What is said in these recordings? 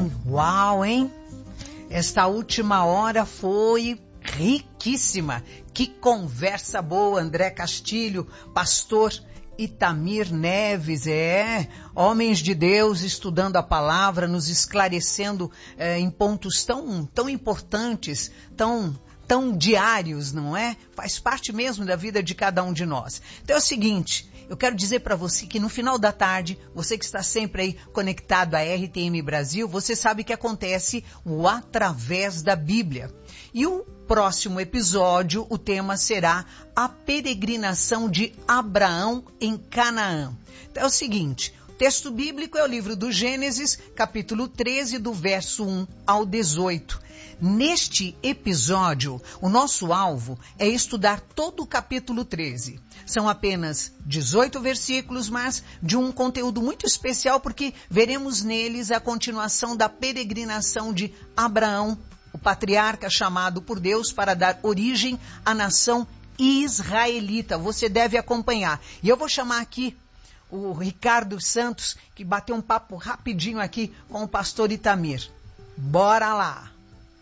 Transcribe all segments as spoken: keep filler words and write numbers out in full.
Uau, hein? Esta última hora foi riquíssima. Que conversa boa, André Castilho, pastor Itamir Neves, é, homens de Deus estudando a palavra, nos esclarecendo é, em pontos tão, tão importantes, tão, tão diários, não é? Faz parte mesmo da vida de cada um de nós. Então é o seguinte, eu quero dizer para você que no final da tarde, você que está sempre aí conectado à R T M Brasil, você sabe que acontece o Através da Bíblia. E o próximo episódio, o tema será a peregrinação de Abraão em Canaã. Então é o seguinte, o texto bíblico é o livro do Gênesis, capítulo treze, do verso um ao dezoito. Neste episódio, o nosso alvo é estudar todo o capítulo treze. São apenas dezoito versículos, mas de um conteúdo muito especial, porque veremos neles a continuação da peregrinação de Abraão, o patriarca chamado por Deus para dar origem à nação israelita. Você deve acompanhar. E eu vou chamar aqui o Ricardo Santos, que bateu um papo rapidinho aqui com o pastor Itamir. Bora lá!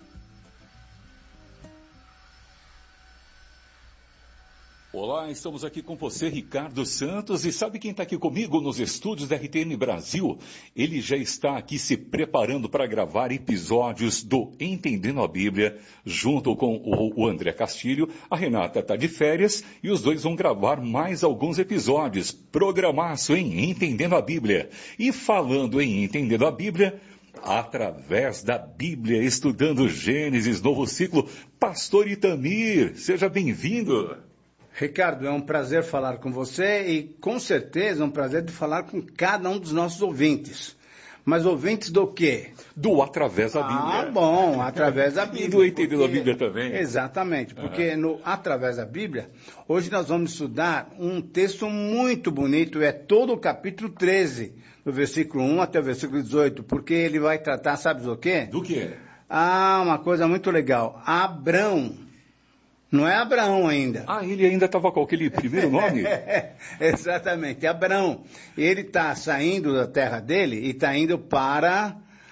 Olá, estamos aqui com você, Ricardo Santos, e sabe quem está aqui comigo nos estúdios da R T M Brasil? Ele já está aqui se preparando para gravar episódios do Entendendo a Bíblia, junto com o, o André Castilho. A Renata está de férias e os dois vão gravar mais alguns episódios. Programaço em Entendendo a Bíblia. E falando em Entendendo a Bíblia, através da Bíblia, estudando Gênesis, novo ciclo, pastor Itamir, seja bem-vindo. Ricardo, é um prazer falar com você e, com certeza, é um prazer de falar com cada um dos nossos ouvintes. Mas ouvintes do quê? Do Através da Bíblia. Ah, bom, Através da Bíblia. E do Entendendo a Bíblia também. Exatamente, porque uhum. no Através da Bíblia, hoje nós vamos estudar um texto muito bonito, é todo o capítulo treze, do versículo um até o versículo dezoito, porque ele vai tratar, sabe do quê? Do quê? Ah, uma coisa muito legal. Abrão. Não é Abraão ainda. Ah, ele ainda estava com aquele primeiro nome? Exatamente, Abraão. Ele está saindo da terra dele e está indo para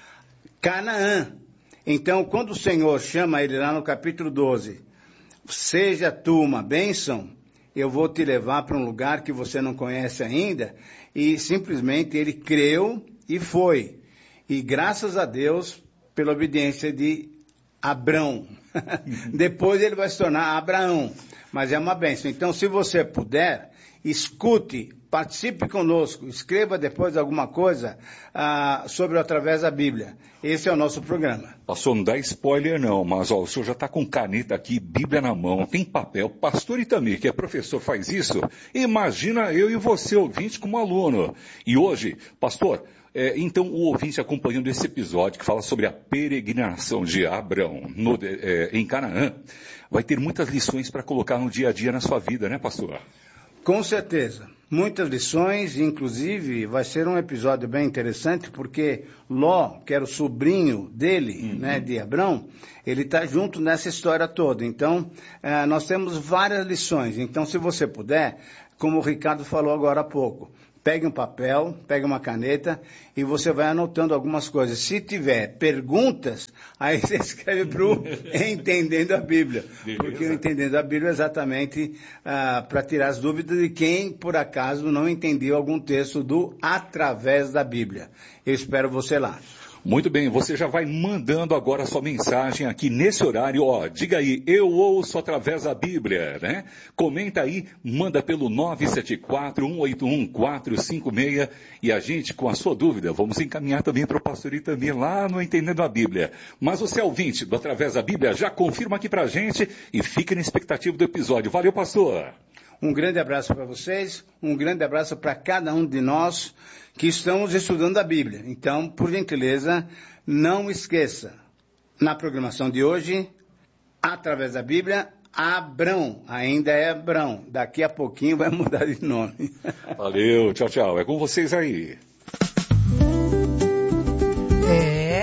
Canaã. Então, quando o Senhor chama ele lá no capítulo doze, seja tu uma bênção, eu vou te levar para um lugar que você não conhece ainda, e simplesmente ele creu e foi. E graças a Deus pela obediência de Abrão. Depois ele vai se tornar Abraão, mas é uma bênção. Então, se você puder, escute, participe conosco, escreva depois alguma coisa ah, sobre o Através da Bíblia. Esse é o nosso programa. Pastor, não dá spoiler não, mas ó, o senhor já está com caneta aqui, Bíblia na mão, tem papel. Pastor Itamir, que é professor, faz isso? Imagina eu e você, ouvinte, como aluno. E hoje, pastor, É, então, o ouvinte acompanhando esse episódio que fala sobre a peregrinação de Abraão no, é, em Canaã, vai ter muitas lições para colocar no dia a dia na sua vida, né, pastor? Com certeza. Muitas lições, inclusive vai ser um episódio bem interessante, porque Ló, que era o sobrinho dele, uhum. né, de Abrão, ele está junto nessa história toda. Então, é, nós temos várias lições. Então, se você puder, como o Ricardo falou agora há pouco, pegue um papel, pegue uma caneta e você vai anotando algumas coisas. Se tiver perguntas, aí você escreve para o Entendendo a Bíblia. Beleza. Porque o Entendendo a Bíblia é exatamente ah, para tirar as dúvidas de quem, por acaso, não entendeu algum texto do Através da Bíblia. Eu espero você lá. Muito bem, você já vai mandando agora a sua mensagem aqui nesse horário, ó, diga aí, eu ouço através da Bíblia, né? Comenta aí, manda pelo nove sete quatro, um oito um, quatro cinco seis e a gente, com a sua dúvida, vamos encaminhar também para o pastor Itamir lá no Entendendo a Bíblia. Mas você é ouvinte do Através da Bíblia, já confirma aqui pra gente e fique na expectativa do episódio. Valeu, pastor! Um grande abraço para vocês, um grande abraço para cada um de nós que estamos estudando a Bíblia. Então, por gentileza, não esqueça, na programação de hoje, Através da Bíblia, Abrão, ainda é Abrão, daqui a pouquinho vai mudar de nome. Valeu, tchau, tchau, é com vocês aí. É,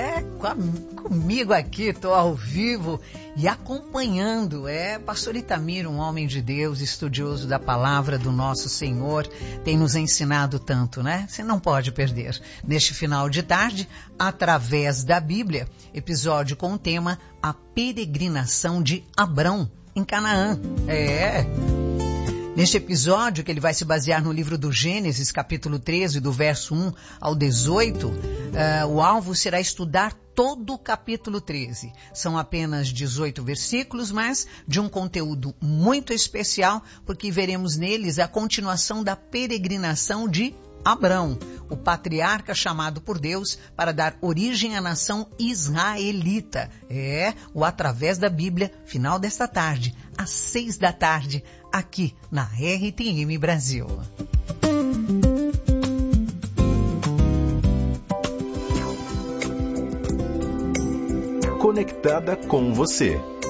com a, comigo aqui, estou ao vivo e acompanhando. É, pastor Itamir, um homem de Deus, estudioso da palavra do nosso Senhor, tem nos ensinado tanto, né? Você não pode perder. Neste final de tarde, através da Bíblia, episódio com o tema A Peregrinação de Abrão em Canaã. É... Neste episódio, que ele vai se basear no livro do Gênesis, capítulo treze, do verso um ao dezoito, uh, o alvo será estudar todo o capítulo treze. São apenas dezoito versículos, mas de um conteúdo muito especial, porque veremos neles a continuação da peregrinação de Abrão, o patriarca chamado por Deus para dar origem à nação israelita. É, o Através da Bíblia, final desta tarde, às seis da tarde, aqui na R T M Brasil. Conectada com você.